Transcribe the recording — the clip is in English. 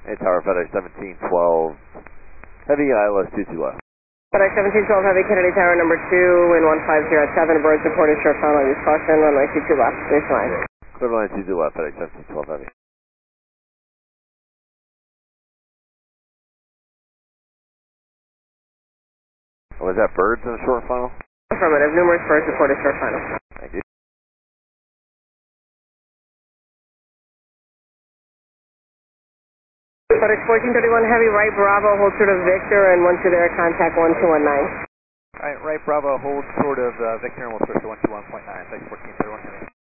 Hey, Tower FedEx 1712, Heavy ILS 22 left. FedEx 1712 Heavy, Kennedy Tower number 2, wind 1507, bird supported short final, use caution, runway 22 left, baseline. Clear line 22 left, FedEx 1712 Heavy. Was that birds in the short final? Affirmative, numerous birds supported short final. Thank you. FedEx 1431 Heavy, right Bravo, hold short of Victor, and 12 there, contact 1219. Alright, right Bravo, hold short of Victor, and we'll switch to 121.9, thanks 1431 Heavy.